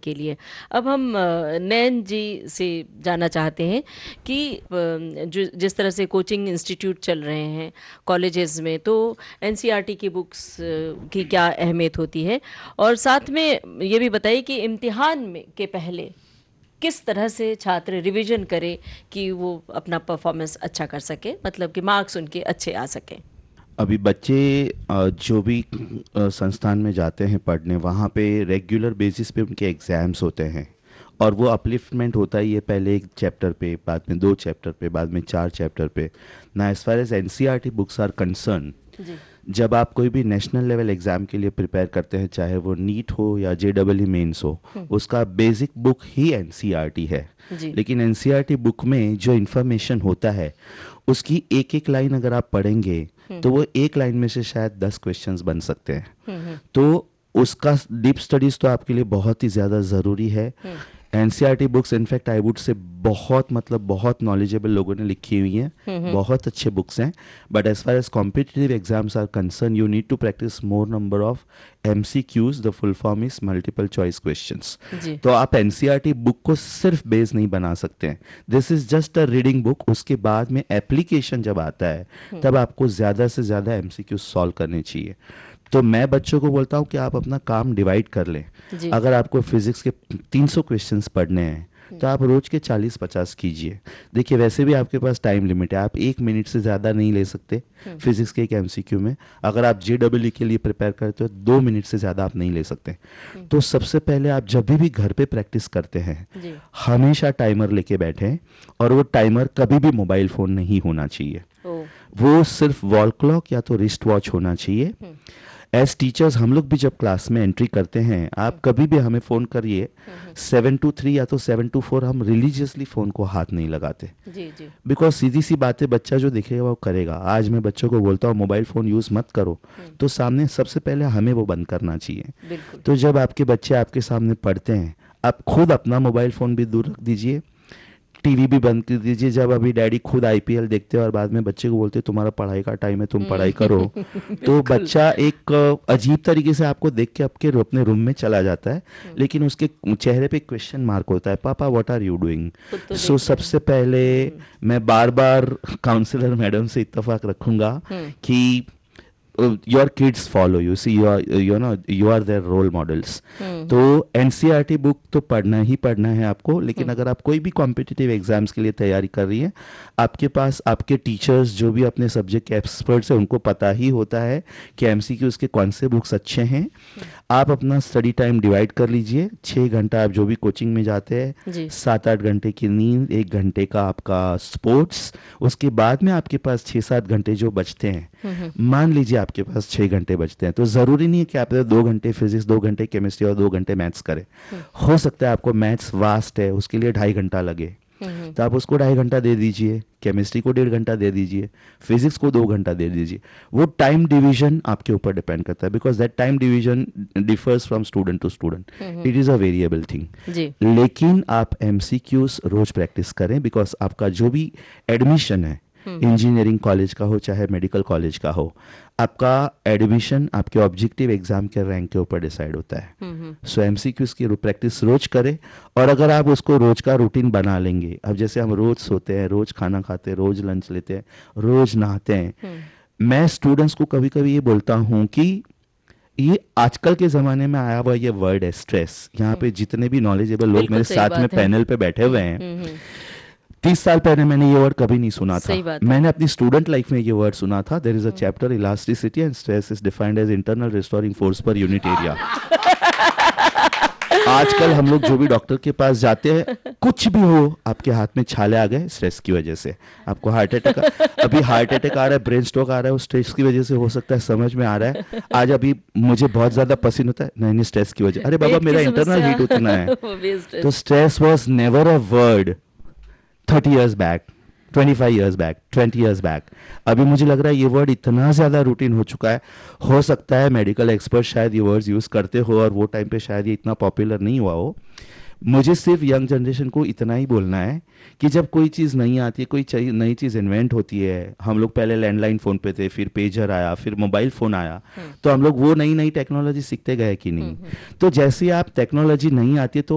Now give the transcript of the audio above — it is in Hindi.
के लिए। अब हम नयन जी से जानना चाहते हैं कि जो जिस तरह से कोचिंग इंस्टीट्यूट चल रहे हैं कॉलेजेस में, तो एनसीईआरटी की बुक्स की क्या अहमियत होती है, और साथ में ये भी बताइए कि इम्तिहान में के पहले किस तरह से छात्र रिवीजन करे कि वो अपना परफॉर्मेंस अच्छा कर सके, मतलब कि मार्क्स उनके अच्छे आ सकें। अभी बच्चे जो भी संस्थान में जाते हैं पढ़ने, वहाँ पे रेगुलर बेसिस पे उनके एग्ज़ाम्स होते हैं और वो अपलिफ्टमेंट होता ही है, पहले एक चैप्टर पे, बाद में 2 चैप्टर पे, बाद में 4 चैप्टर पे ना। As far as NCERT books are concern, जी। जब आप कोई भी नेशनल लेवल एग्ज़ाम के लिए प्रिपेयर करते हैं, चाहे वो नीट हो या जेडब्ल्यू मेंस हो, उसका बेसिक बुक ही एनसीईआरटी है। जी। लेकिन एनसीईआरटी बुक में जो इन्फॉर्मेशन होता है, उसकी एक एक लाइन अगर आप पढ़ेंगे तो वो एक लाइन में से शायद 10 क्वेश्चंस बन सकते हैं। तो उसका डीप स्टडीज़ तो आपके लिए बहुत ही ज़्यादा ज़रूरी है। NCERT books in fact I would say बहुत, मतलब बहुत नॉलेजेबल लोगों ने लिखी हुई हैं, बहुत अच्छे बुक्स हैं। But as far as competitive exams are concern, you need to practice more number of MCQs. The full form is multiple choice questions. जी। तो आप एनसीईआरटी बुक को सिर्फ बेस नहीं बना सकते हैं, this is just a reading book. उसके बाद में एप्लीकेशन जब आता है तब आपको ज़्यादा से ज़्यादा एमसीक्यूज सॉल्व करने चाहिए। तो मैं बच्चों को बोलता हूँ कि आप अपना काम डिवाइड कर लें। जी। अगर आपको फिजिक्स के 300 क्वेश्चंस पढ़ने हैं तो आप रोज के 40-50 कीजिए। देखिए, वैसे भी आपके पास टाइम लिमिट है, आप 1 मिनट से ज़्यादा नहीं ले सकते फिजिक्स के एक एमसीक्यू में। अगर आप जेडब्ल्यू के लिए प्रिपेयर करते हो 2 मिनट से ज़्यादा आप नहीं ले सकते। तो सबसे पहले आप जब भी घर पे प्रैक्टिस करते हैं, जी। हमेशा टाइमर लेके बैठें, और वो टाइमर कभी भी मोबाइल फ़ोन नहीं होना चाहिए। ओ। वो सिर्फ वॉल क्लॉक या तो रिस्ट वॉच होना चाहिए। एज टीचर्स हम लोग भी जब क्लास में एंट्री करते हैं, आप कभी भी हमें फ़ोन करिए, 7 to 3 या तो 7 to 4 हम रिलीजियसली फ़ोन को हाथ नहीं लगाते। जी। जी। बिकॉज सीधी सी बात है, बच्चा जो दिखेगा वो करेगा। आज मैं बच्चों को बोलता हूँ मोबाइल फ़ोन यूज़ मत करो, तो सामने सबसे पहले हमें वो बंद करना चाहिए। बिल्कुल। तो जब आपके बच्चे आपके सामने पढ़ते हैं, आप खुद अपना मोबाइल फ़ोन भी दूर रख दीजिए, टीवी भी बंद कर दीजिए। जब अभी डैडी खुद आईपीएल देखते हैं और बाद में बच्चे को बोलते हैं तुम्हारा पढ़ाई का टाइम है, तुम पढ़ाई करो, तो बिल्कुल। बच्चा एक अजीब तरीके से आपको देख के आपके अपने रूम में चला जाता है, लेकिन उसके चेहरे पे क्वेश्चन मार्क होता है, पापा व्हाट आर यू डूइंग। खुद तो सो देख रहे सबसे पहले मैं बार बार काउंसलर मैडम से इत्तेफाक रखूंगा कि your kids follow you, C you are, you know, you are their role models. तो एनसीईआरटी बुक तो पढ़ना ही पढ़ना है आपको। लेकिन अगर आप कोई भी कॉम्पिटिटिव एग्जाम्स के लिए तैयारी कर रही हैं, आपके पास आपके टीचर्स जो भी अपने सब्जेक्ट के एक्सपर्ट्स हैं, उनको पता ही होता है कि एमसीक्यूज के कौन से बुक्स अच्छे हैं। आप अपना स्टडी टाइम डिवाइड कर लीजिए। 6 घंटा आप जो भी कोचिंग में जाते हैं, जी। 7-8 घंटे की नींद, 1 घंटे का आपका स्पोर्ट्स, उसके बाद में आपके पास 6-7 घंटे जो बचते हैं, मान लीजिए आपके पास 6 घंटे बचते हैं, तो ज़रूरी नहीं है कि आप 2 घंटे फिजिक्स, 2 घंटे केमिस्ट्री और 2 घंटे मैथ्स करें। हो सकता है आपको मैथ्स वास्ट है, उसके लिए 2.5 घंटा लगे, तो आप उसको 2.5 घंटा दे दीजिए, केमिस्ट्री को 1.5 घंटा दे दीजिए, फिजिक्स को 2 घंटा दे दीजिए। वो टाइम डिवीजन आपके ऊपर डिपेंड करता है, because that time division differs from student to student, it is a variable thing. जी। लेकिन आप एमसीक्यूज रोज प्रैक्टिस करें, बिकॉज आपका जो भी एडमिशन है, इंजीनियरिंग कॉलेज का हो चाहे मेडिकल कॉलेज का हो, आपका एडमिशन आपके ऑब्जेक्टिव एग्जाम के रैंक के ऊपर डिसाइड होता है। सो एमसीक्यूज की प्रैक्टिस रोज करें। और अगर आप उसको रोज का रूटीन बना लेंगे, अब जैसे हम रोज सोते हैं, रोज खाना खाते हैं, रोज लंच लेते हैं, रोज नहाते हैं, मैं स्टूडेंट्स को कभी कभी ये बोलता हूँ कि ये आजकल के ज़माने में आया हुआ ये वर्ड है स्ट्रेस। यहाँ पे जितने भी नॉलेजेबल लोग बिल्कुल मेरे सही साथ में बात है। पैनल पे बैठे हुए हैं, हम्म। 30 साल पहले मैंने ये वर्ड कभी नहीं सुना था। सही बात है। मैंने अपनी स्टूडेंट लाइफ में ये वर्ड सुना था, there is a chapter elasticity and stress is defined as internal restoring force per unit area. आजकल हम लोग जो भी डॉक्टर के पास जाते हैं, कुछ भी हो, आपके हाथ में छाले आ गए स्ट्रेस की वजह से, आपको हार्ट अटैक, अभी हार्ट अटैक आ रहा है, ब्रेन स्ट्रोक आ रहा है, वो स्ट्रेस की वजह से हो सकता है, समझ में आ रहा है। आज अभी मुझे बहुत ज्यादा पसीना होता है, नहीं नहीं स्ट्रेस की वजह, अरे बाबा पेट की मेरा इंटरनल समस्या हीट उतना है। वो भी तो stress. Stress was never a word 30 years back, 25 years back, 20 years back. अभी मुझे लग रहा है ये वर्ड इतना ज़्यादा रूटीन हो चुका है। हो सकता है मेडिकल एक्सपर्ट शायद ये वर्ड्स यूज़ करते हो और वो टाइम पे शायद ये इतना पॉपुलर नहीं हुआ हो। मुझे सिर्फ यंग जनरेशन को इतना ही बोलना है कि जब कोई चीज़ नहीं आती है, कोई नई चीज़ इन्वेंट होती है, हम लोग पहले लैंडलाइन फ़ोन पे थे, फिर पेजर आया, फिर मोबाइल फ़ोन आया, तो हम लोग वो नई नई टेक्नोलॉजी सीखते गए कि नहीं। तो जैसे ही आप टेक्नोलॉजी नहीं आती है तो